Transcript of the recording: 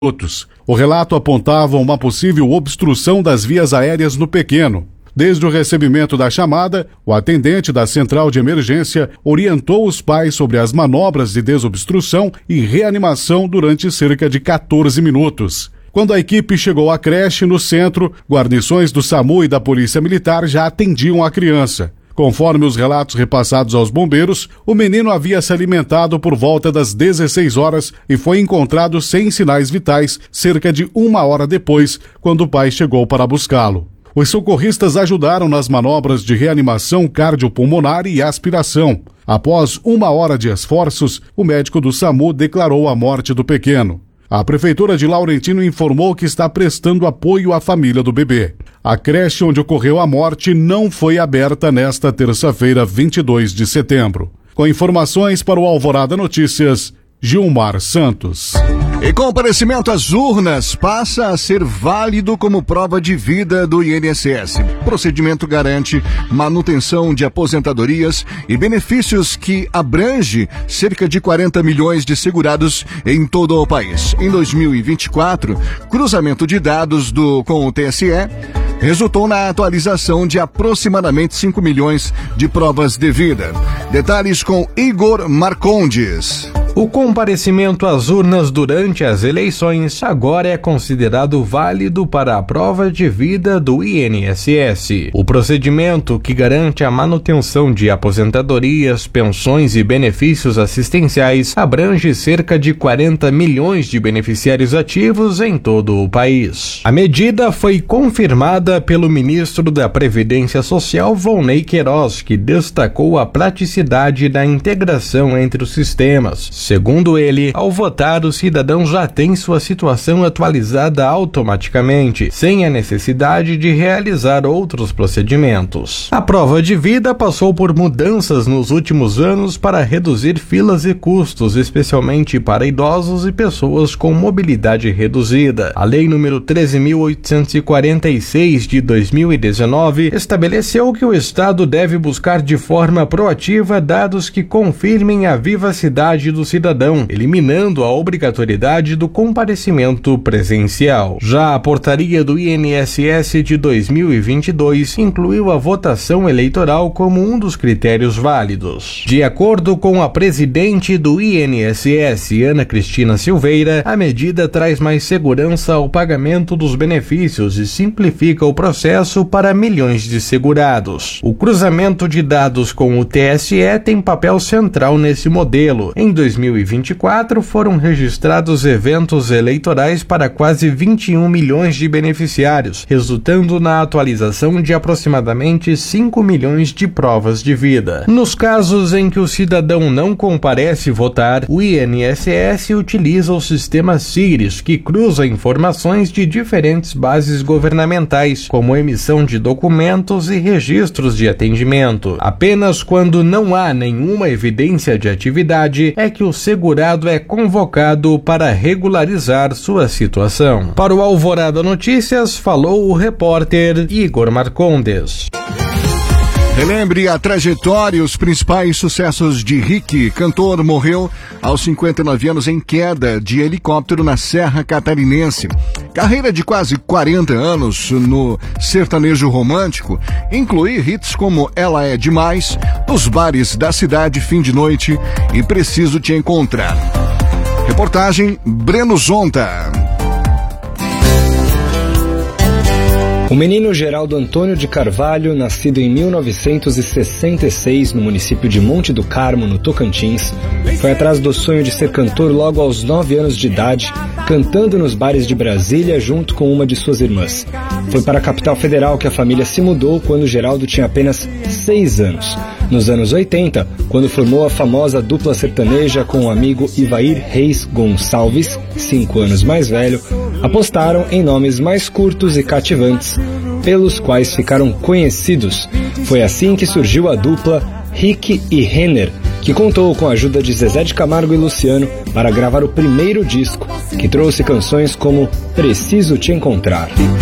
minutos. O relato apontava uma possível obstrução das vias aéreas no Pequeno. Desde o recebimento da chamada, o atendente da central de emergência orientou os pais sobre as manobras de desobstrução e reanimação durante cerca de 14 minutos. Quando a equipe chegou à creche no centro, guarnições do SAMU e da Polícia Militar já atendiam a criança. Conforme os relatos repassados aos bombeiros, o menino havia se alimentado por volta das 16 horas e foi encontrado sem sinais vitais cerca de 1 hora depois, quando o pai chegou para buscá-lo. Os socorristas ajudaram nas manobras de reanimação cardiopulmonar e aspiração. Após 1 hora de esforços, o médico do SAMU declarou a morte do pequeno. A Prefeitura de Laurentino informou que está prestando apoio à família do bebê. A creche onde ocorreu a morte não foi aberta nesta terça-feira, 22 de setembro. Com informações para o Alvorada Notícias, Gilmar Santos. E comparecimento às urnas passa a ser válido como prova de vida do INSS. O procedimento garante manutenção de aposentadorias e benefícios que abrange cerca de 40 milhões de segurados em todo o país. Em 2024, cruzamento de dados com o TSE resultou na atualização de aproximadamente 5 milhões de provas de vida. Detalhes com Igor Marcondes. O comparecimento às urnas durante as eleições agora é considerado válido para a prova de vida do INSS. O procedimento, que garante a manutenção de aposentadorias, pensões e benefícios assistenciais, abrange cerca de 40 milhões de beneficiários ativos em todo o país. A medida foi confirmada pelo ministro da Previdência Social, Volney Queiroz, que destacou a praticidade da integração entre os sistemas. Segundo ele, ao votar, o cidadão já tem sua situação atualizada automaticamente, sem a necessidade de realizar outros procedimentos. A prova de vida passou por mudanças nos últimos anos para reduzir filas e custos, especialmente para idosos e pessoas com mobilidade reduzida. A Lei nº 13.846 de 2019 estabeleceu que o Estado deve buscar de forma proativa dados que confirmem a vivacidade do cidadão, eliminando a obrigatoriedade do comparecimento presencial. Já a portaria do INSS de 2022 incluiu a votação eleitoral como um dos critérios válidos. De acordo com a presidente do INSS, Ana Cristina Silveira, a medida traz mais segurança ao pagamento dos benefícios e simplifica o processo para milhões de segurados. O cruzamento de dados com o TSE tem papel central nesse modelo. Em 2024, foram registrados eventos eleitorais para quase 21 milhões de beneficiários, resultando na atualização de aproximadamente 5 milhões de provas de vida. Nos casos em que o cidadão não comparece votar, o INSS utiliza o sistema SIRIS, que cruza informações de diferentes bases governamentais, como emissão de documentos e registros de atendimento. Apenas quando não há nenhuma evidência de atividade é que o segurado é convocado para regularizar sua situação. Para o Alvorada Notícias, falou o repórter Igor Marcondes. Relembre a trajetória e os principais sucessos de Rick. Cantor morreu aos 59 anos em queda de helicóptero na Serra Catarinense. Carreira de quase 40 anos no sertanejo romântico inclui hits como Ela é Demais, Os Bares da Cidade, Fim de Noite e Preciso Te Encontrar. Reportagem Breno Zonta. O menino Geraldo Antônio de Carvalho, nascido em 1966 no município de Monte do Carmo, no Tocantins, foi atrás do sonho de ser cantor logo aos 9 anos de idade, cantando nos bares de Brasília junto com uma de suas irmãs. Foi para a capital federal que a família se mudou quando Geraldo tinha apenas 6 anos. Nos anos 80, quando formou a famosa dupla sertaneja com o amigo Ivair Reis Gonçalves, 5 anos mais velho, apostaram em nomes mais curtos e cativantes, pelos quais ficaram conhecidos. Foi assim que surgiu a dupla Rick e Renner, que contou com a ajuda de Zezé de Camargo e Luciano para gravar o primeiro disco, que trouxe canções como Preciso Te Encontrar.